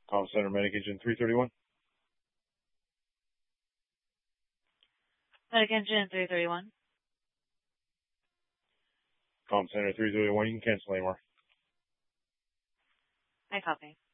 Comm Center Medic Engine 331. Medic Engine 331. Comm Center 331, you can cancel anymore. I copy.